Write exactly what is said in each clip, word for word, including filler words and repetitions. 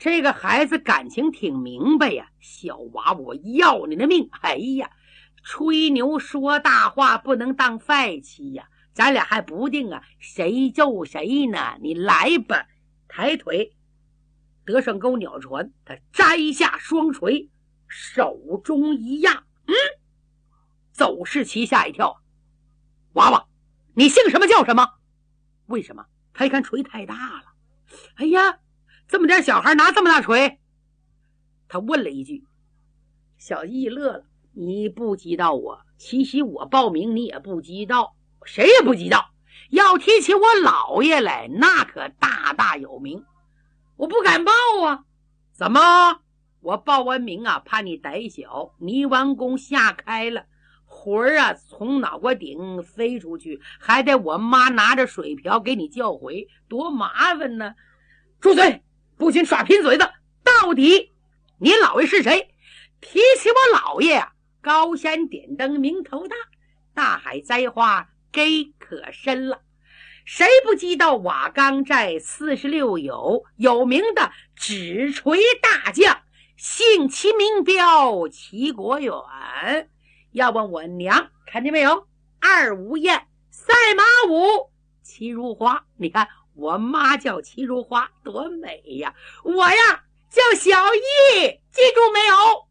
这个孩子感情挺明白呀，小娃我要你的命！哎呀，吹牛说大话不能当饭吃呀，咱俩还不定啊，谁揍谁呢？你来吧！抬腿，德胜沟鸟船，他摘下双锤，手中一压，嗯，邹世奇吓一跳，娃娃，你姓什么叫什么？为什么？他一看锤太大了，哎呀，这么点小孩拿这么大锤？他问了一句。小易乐了，你不知道我，其实我报名你也不知道，谁也不知道。要提起我姥爷来，那可大大有名。我不敢报啊。怎么？我报完名啊，怕你胆小，泥丸宫吓开了，魂儿啊从脑瓜顶飞出去，还得我妈拿着水瓢给你叫回，多麻烦呢。住嘴，不许耍贫嘴子，到底你姥爷是谁？提起我姥爷啊，高山点灯名头大，大海栽花给可深了。谁不知道瓦岗寨四十六友有名的纸锤大将，姓齐名标齐国远。要问我娘，看见没有？二五燕，赛马舞，齐如花。你看我妈叫齐如花，多美呀！我呀叫小易，记住没有？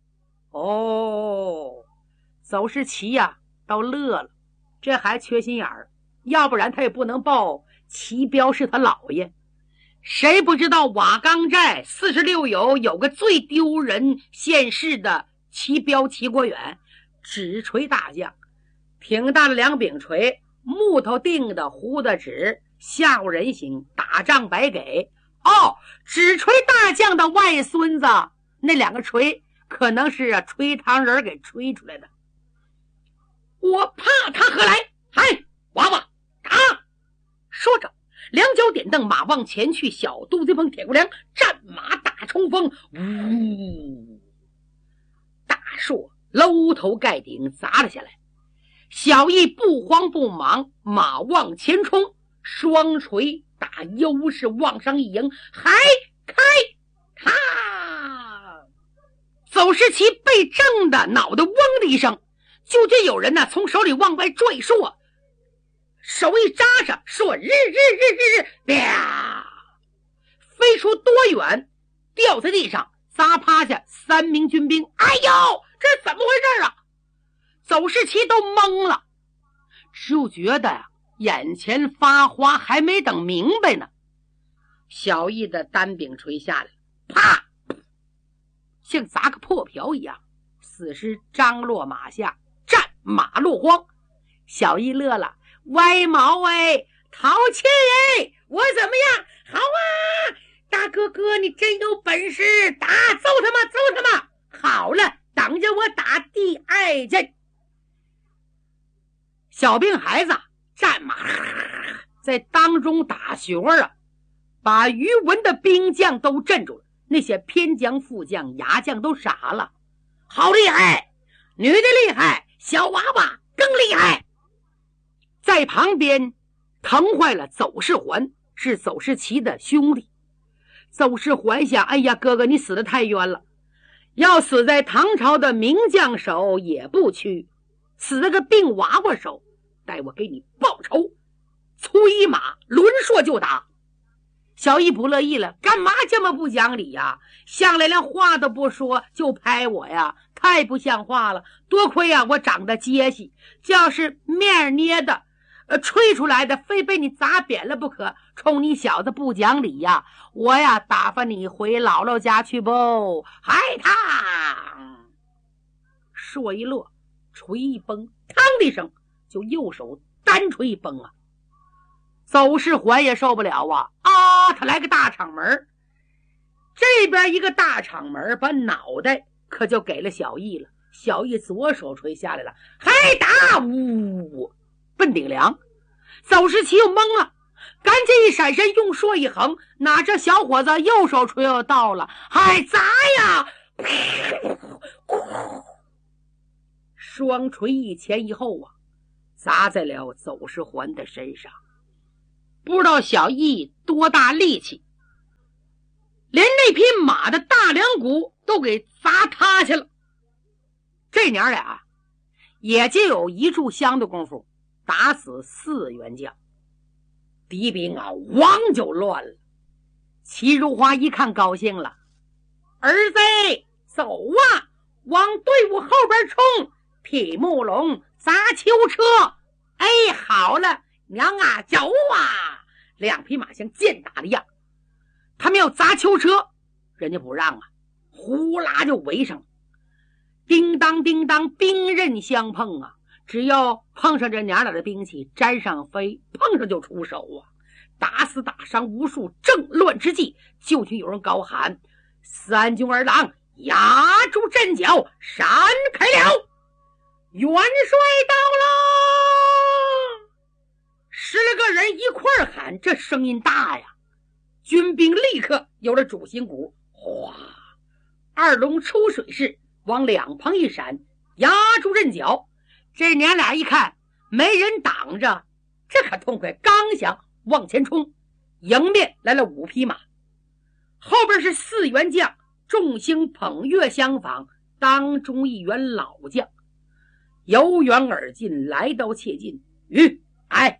哦，邹世奇呀倒乐了，这还缺心眼儿，要不然他也不能报齐彪是他姥爷。谁不知道瓦岗寨四十六友有个最丢人现世的齐彪齐国远，纸锤大将，挺大的两柄锤，木头定的糊的纸，吓唬人形，打仗白给。哦，纸锤大将的外孙子，那两个锤可能是啊吹糖人给吹出来的。我怕他何来？嗨，娃娃打！说着两脚点蹬，马往前去，小肚子碰铁骨梁，战马打冲锋，呜，大硕搂头盖顶砸了下来。小易不慌不忙，马往前冲，双锤打优势往上一迎，还开他！邹世奇被震的脑袋嗡的一声，就见有人呢从手里往外拽硕，手一扎上，硕日日日日日啪，飞出多远，掉在地上，砸趴下三名军兵。哎呦，这是怎么回事啊？邹世奇都懵了，就觉得呀眼前发花，还没等明白呢。小易的单柄锤下来，啪，像砸个破瓢一样，死尸张落马下，战马落荒。小易乐了，歪毛哎，淘气哎，我怎么样？好啊，大哥哥你真有本事，打，揍他妈，揍他妈！好了，等着我打第二阵。小兵孩子战马在当中打旋啊，把余文的兵将都镇住了。那些偏将副将牙将都傻了。好厉害，女的厉害，小娃娃更厉害。在旁边疼坏了邹世环，是邹世奇的兄弟。邹世环想，哎呀哥哥你死得太冤了，要死在唐朝的名将手也不屈，死了个病娃娃手，待我给你报仇。催马轮槊就打。小易不乐意了，干嘛这么不讲理呀？向来连话都不说就拍我呀，太不像话了。多亏呀我长得结实，要是面捏的呃，吹出来的非被你砸扁了不可。冲你小子不讲理呀，我呀打发你回姥姥家去不。嗨他说一落，锤一崩，嘡的一声，就右手单锤一崩啊。邹世环也受不了啊啊！他来个大敞门，这边一个大敞门，把脑袋可就给了小易了。小易左手锤下来了，还打，呜，奔顶梁。邹世奇又懵了，赶紧一闪身，用槊一横，哪知小伙子右手锤又到了，还砸呀！双锤一前一后啊，砸在了邹世环的身上。不知道小易多大力气， 连那匹马的大梁骨都给砸塌下了。这娘俩也就有一炷香的功夫，打死四员将，敌兵啊王就乱了。齐如花一看高兴了，儿子走啊，往队伍后边冲，劈木龙砸囚车。哎，好了，娘啊，走啊！两匹马像箭打的样，他们要砸囚车，人家不让啊，呼啦就围上了。叮当叮当，兵刃相碰啊！只要碰上这娘俩的兵器，沾上飞，碰上就出手啊！打死打伤无数。正乱之际，就听有人高喊：“三军二郎，压住阵脚，闪开了！元帅到了！”十来个人一块儿喊，这声音大呀！军兵立刻有了主心骨，哗！二龙出水式往两旁一闪，压住阵脚。这娘俩一看没人挡着，这可痛快，刚想往前冲，迎面来了五匹马，后边是四员将，众星捧月相仿，当中一员老将由远而近，来到切近，吁哎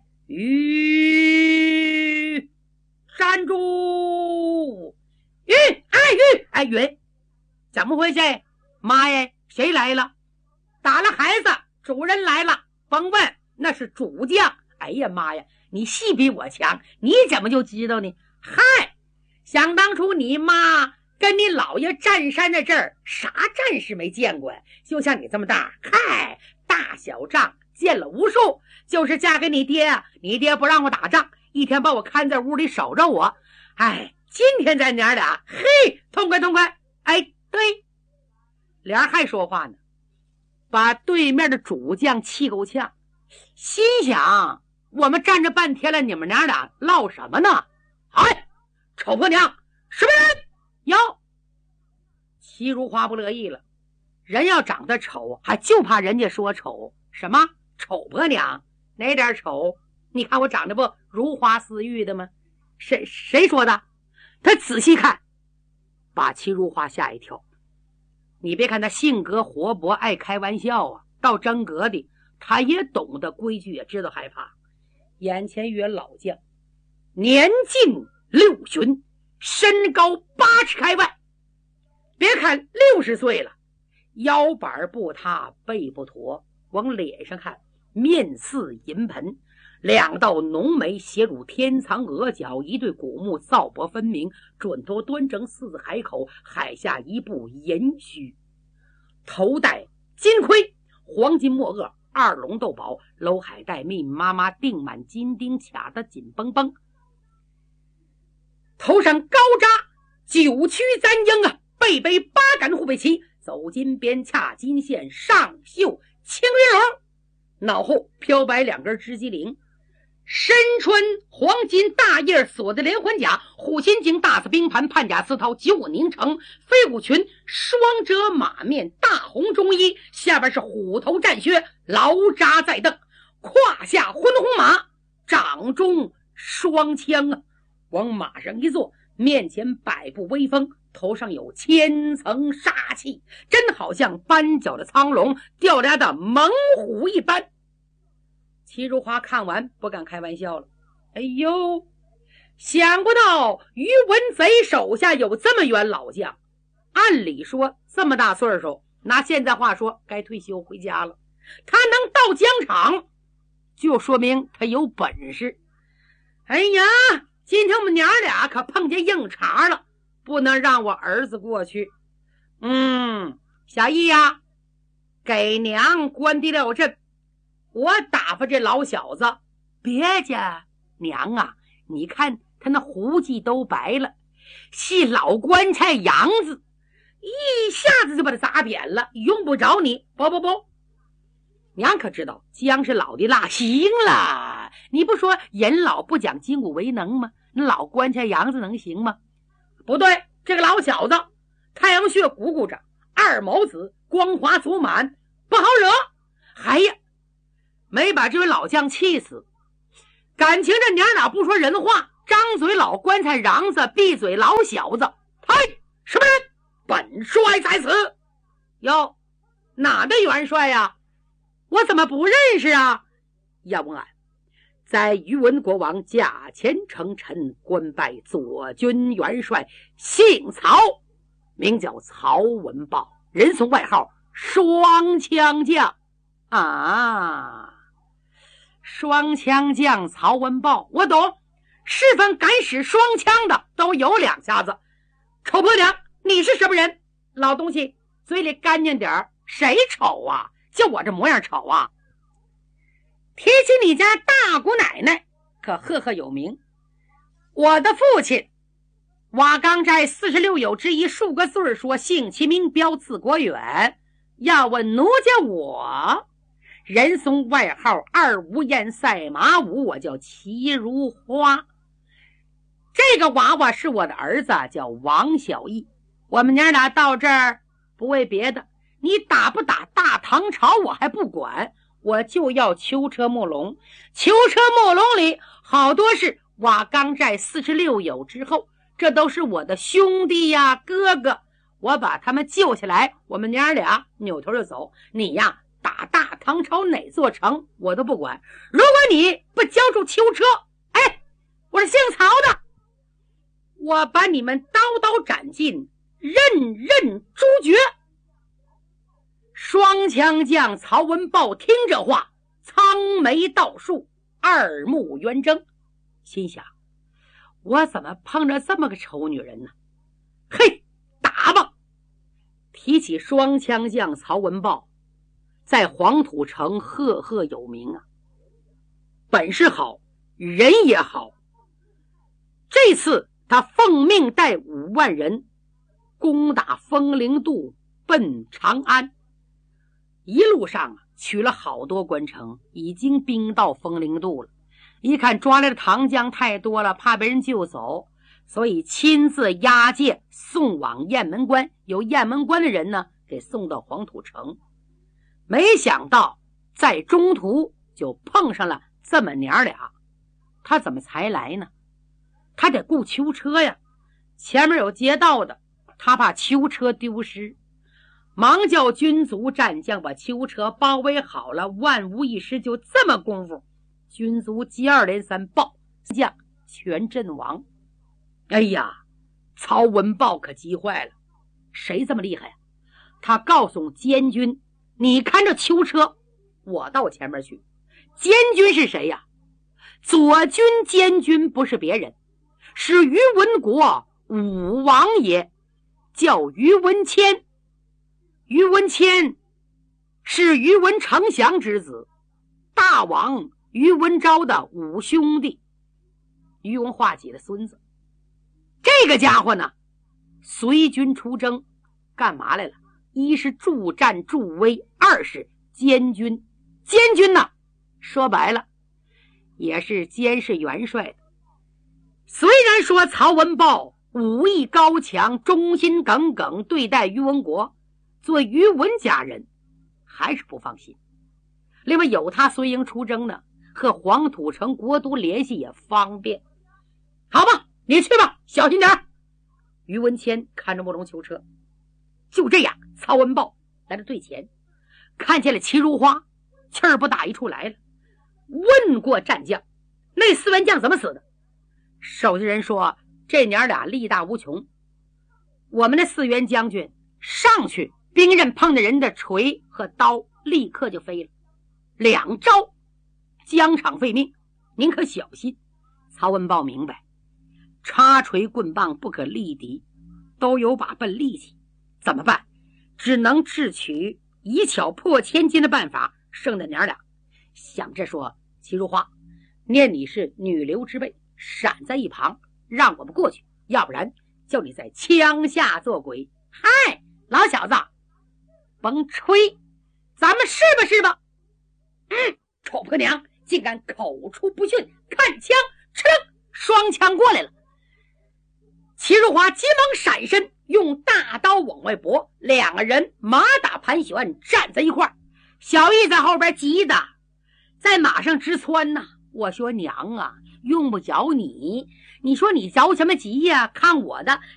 吁站住！吁哎吁哎云，怎么回事？妈呀，谁来了？打了孩子，主人来了。甭问，那是主将。哎呀妈呀，你戏比我强，你怎么就知道呢？嗨，想当初你妈跟你姥爷占山的阵儿，啥战士没见过呀？就像你这么大，嗨，大小仗见了无数。就是嫁给你爹，你爹不让我打仗，一天把我看在屋里守着我。哎，今天咱娘俩，嘿，痛快痛快。哎，对，俩人还说话呢，把对面的主将气够呛，心想我们站着半天了，你们娘俩唠什么呢？哎，丑婆娘，什么人？哟，齐如花不乐意了，人要长得丑，还就怕人家说丑。什么丑婆娘？哪点丑？你看我长得不如花似玉的吗？谁谁说的？他仔细看，把齐如花吓一跳。你别看他性格活泼，爱开玩笑啊，到真格的他也懂得规矩，也知道害怕。眼前员老将，年近六旬，身高八尺开外，别看六十岁了，腰板不塌，背不驼，往脸上看面似银盆，两道浓眉斜入天苍额角，一对古目皂薄分明，准头端正似海口，海下一部银须，头戴金盔，黄金墨萼，二龙斗宝，楼海带密密麻麻，钉满金钉，卡得紧绷绷，头上高扎九曲簪缨啊，背背八杆护背旗，走金边恰金线，上绣青云龙，脑后飘摆两根织机灵，身穿黄金大叶锁的连环甲，虎心经大字冰盘，判甲丝绦九五凝成，飞虎裙双遮马面，大红中衣，下边是虎头战靴，劳扎在蹬，胯下浑红马，掌中双枪啊，往马上一坐，面前百步威风，头上有千层杀气，真好像斑角的苍龙，吊牙的猛虎一般。齐如花看完不敢开玩笑了，哎呦，想不到于文贼手下有这么员老将，按理说这么大岁数，拿现在话说该退休回家了，他能到疆场就说明他有本事。哎呀，今天我们娘俩可碰见硬茬了，不能让我儿子过去。嗯，小义呀，给娘关的了阵，我打发这老小子。别家娘啊，你看他那胡髻都白了，系老棺材瓤子，一下子就把他砸扁了，用不着你。不不不，娘可知道姜是老的辣。行了，你不说人老不讲筋骨为能吗？那老棺材瓤子能行吗？不对，这个老小子太阳穴鼓鼓着，二毛子光滑足满，不好惹。哎呀，没把这位老将气死。感情这娘俩不说人话，张嘴老棺材瓤子，闭嘴老小子， 嗨，什么人？本帅在此。哟，哪的元帅呀？我怎么不认识啊？要问俺，在宇文国王驾前称臣，官拜左军元帅，姓曹，名叫曹文豹，人送外号双枪将啊。双枪将曹文豹，我懂，是份敢使双枪的都有两下子。丑婆娘，你是什么人？老东西，嘴里干净点儿，谁丑啊？就我这模样丑啊？提起你家大姑奶奶，可赫赫有名。我的父亲瓦岗寨四十六友之一数个岁说姓其名标字国远，要问奴家我，人送外号二五燕赛马舞，我叫齐如花。这个娃娃是我的儿子，叫王小义。我们娘俩到这儿不为别的，你打不打大唐朝我还不管，我就要囚车木笼。囚车木笼里好多是瓦岗寨四十六友之后，这都是我的兄弟呀哥哥，我把他们救下来，我们娘俩扭头就走。你呀打大唐朝哪座城我都不管，如果你不交出囚车，哎，我是姓曹的，我把你们刀刀斩尽，任任诛绝。双枪将曹文豹听这话，苍眉倒竖，二目圆睁，心想我怎么碰着这么个丑女人呢？嘿，打吧！提起双枪将曹文豹，在黄土城赫赫有名啊，本事好，人也好。这次他奉命带五万人攻打风陵渡，奔长安。一路上啊，取了好多关城，已经兵到风陵渡了。一看抓来的唐将太多了，怕被人救走，所以亲自押解送往雁门关，由雁门关的人呢给送到黄土城。没想到在中途就碰上了这么娘俩，他怎么才来呢？他得雇囚车呀，前面有劫道的，他怕囚车丢失，忙叫军卒战将把囚车包围好了。万无一失，就这么功夫，军卒接二连三报，将全阵亡。哎呀，曹文豹可急坏了，谁这么厉害呀？他告诉监军，你看这囚车，我到前面去。监军是谁呀？左军监军不是别人，是于文国武王爷，叫于文谦。于文谦是于文丞相之子，大王于文昭的五兄弟，于文化己的孙子。这个家伙呢，随军出征，干嘛来了？一是助战助威，二是监军。监军呢，说白了也是监视元帅的。虽然说曹文豹武艺高强，忠心耿耿对待于文国，做于文家人还是不放心。另外有他随营出征呢，和黄土城国都联系也方便。好吧，你去吧，小心点。于文谦看着木龙囚车。就这样，曹文豹来到队前，看见了齐如花，气儿不打一处来了。问过战将，那四员将怎么死的？守军人说，这娘俩力大无穷，我们的四员将军上去，兵刃碰的人的锤和刀立刻就飞了，两招疆场废命，您可小心。曹文豹明白，插锤棍棒不可力敌，都有把笨力气，怎么办？只能智取以巧破千金的办法，剩的娘俩想着说，齐如花，念你是女流之辈，闪在一旁，让我们过去，要不然叫你在枪下做鬼。嗨，老小子，甭吹，咱们是吧是吧？嗯，丑婆娘竟敢口出不逊，看枪，哧，双枪过来了。齐如华急忙闪身，用大刀往外搏，两个人马打盘旋，站在一块儿。小义在后边急的在马上直窜呐、啊！我说娘啊，用不着你，你说你着什么急呀、啊？看我的，